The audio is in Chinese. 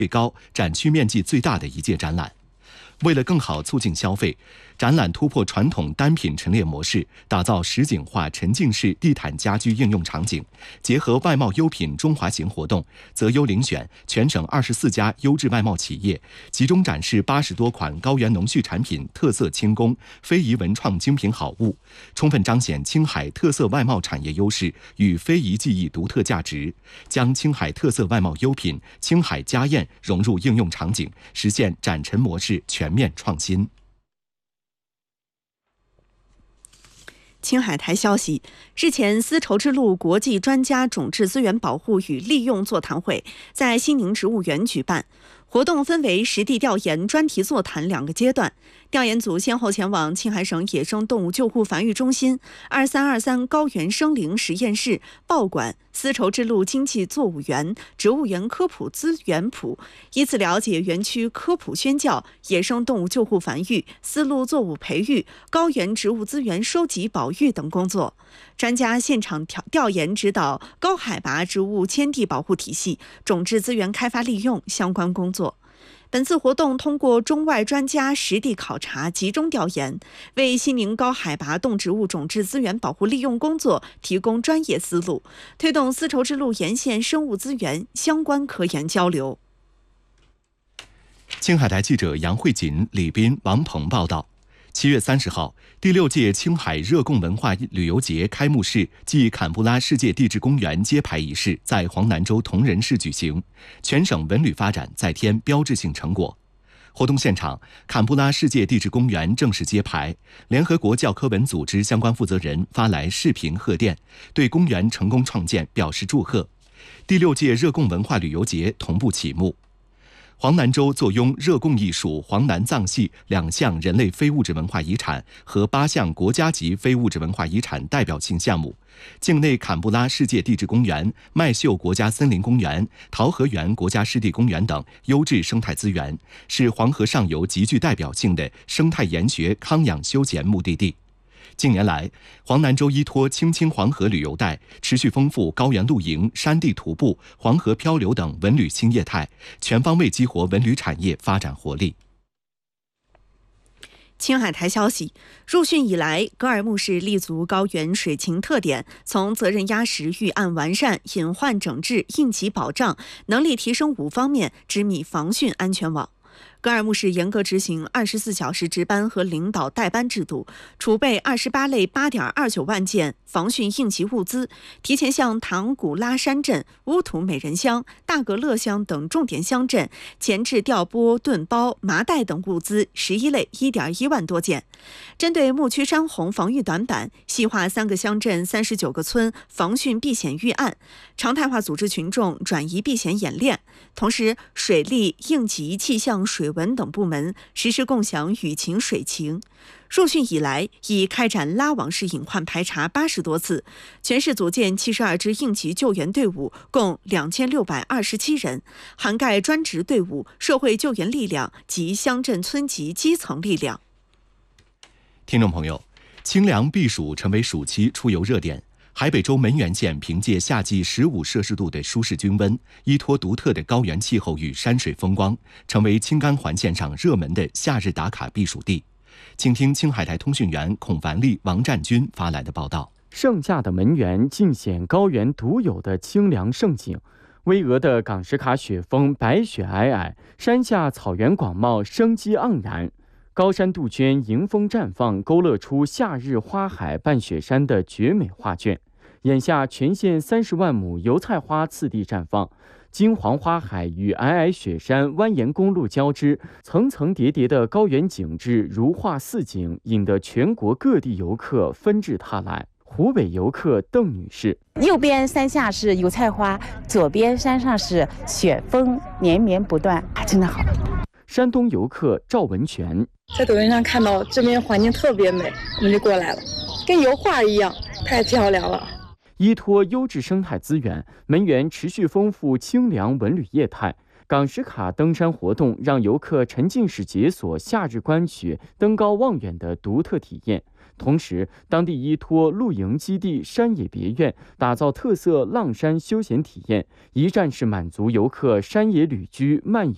最高、展区面积最大的一届展览。为了更好促进消费，展览突破传统单品陈列模式，打造实景化沉浸式地毯家居应用场景，结合外贸优品中华行活动，择优遴选全省24家优质外贸企业，集中展示80多款高原农畜产品特色轻工、非遗文创精品好物，充分彰显青海特色外贸产业优势与非遗技艺独特价值，将青海特色外贸优品青海家宴融入应用场景，实现展陈模式全面创新。 青海台消息，日前，丝绸之路国际专家种质资源保护与利用座谈会在西宁植物园举办。活动分为实地调研、专题座谈2个阶段。调研组先后前往青海省野生动物救护繁育中心、2323高原生灵实验室、报馆、丝绸之路经济作物园、植物园科普资源铺，依次了解园区科普宣教、野生动物救护繁育、丝路作物培育、高原植物资源收集保育等工作。专家现场调研指导高海拔植物迁地保护体系、种质资源开发利用相关工作。本次活动通过中外专家实地考察、集中调研，为西宁高海拔动植物种质资源保护利用工作提供专业思路，推动丝绸之路沿线生物资源相关科研交流。 青海台记者杨慧锦、李斌、王鹏报道。7月30号，第6届青海热贡文化旅游节开幕式暨坎布拉世界地质公园揭牌仪式在黄南州铜仁市举行，全省文旅发展再添标志性成果。活动现场，坎布拉世界地质公园正式揭牌，联合国教科文组织相关负责人发来视频贺电，对公园成功创建表示祝贺。第6届热贡文化旅游节同步启幕。黄南州坐拥热贡艺术、黄南藏戏2项人类非物质文化遗产和8项国家级非物质文化遗产代表性项目，境内坎布拉世界地质公园、麦秀国家森林公园、桃河源国家湿地公园等优质生态资源，是黄河上游极具代表性的生态研学康养休闲目的地。近年来，黄南州依托青青黄河旅游带，持续丰富高原露营、山地徒步、黄河漂流等文旅新业态，全方位激活文旅产业发展活力。 青海台消息，入汛以来，格尔木市立足高原水情特点，从责任压实、预案完善、隐患整治、应急保障、能力提升5方面织密防汛安全网。格尔木市严格执行24小时值班和领导带班制度，储备28类8.29万件防汛应急物资，提前向唐古拉山镇、乌土美人乡、大格勒乡等重点乡镇前置调拨盾包、麻袋等物资11类1.1万多件。针对牧区山洪防御短板，细化3个乡镇39个村防汛避险预案，常态化组织群众转移避险演练。同时，水利、应急、气象、水文等部门实施共享雨情水情。入汛以来，已开展拉网式隐患排查80多次，全市组建72支应急救援队伍，共2627人，涵盖专职队伍、社会救援力量及乡镇村级基层力量。 听众朋友，清凉避暑成为暑期出游热点。海北州门源县凭借夏季15摄氏度的舒适均温，依托独特的高原气候与山水风光，成为青甘环线上热门的夏日打卡避暑地。请听青海台通讯员孔凡丽、王占军发来的报道。 盛夏的门源尽显高原独有的清凉胜景，巍峨的岗什卡雪峰白雪皑皑，山下草原广袤，生机盎然。高山杜鹃迎风绽放，勾勒出夏日花海伴雪山的绝美画卷。眼下全县30万亩油菜花次第绽放，金黄花海与皑皑雪山蜿蜒公路交织，层层叠叠的高原景致如画似景，引得全国各地游客纷至沓来。湖北游客邓女士： 右边山下是油菜花，左边山上是雪峰，连绵不断，真的好。 山东游客赵文全： 在抖音上看到这边环境特别美，我们就过来了，跟油画一样，太漂亮了。 依托优质生态资源，门源持续丰富清凉文旅业态。岗什卡登山活动让游客沉浸式解锁夏日观雪、登高望远的独特体验。同时，当地依托露营基地、山野别院，打造特色浪山休闲体验，一站式满足游客山野旅居漫游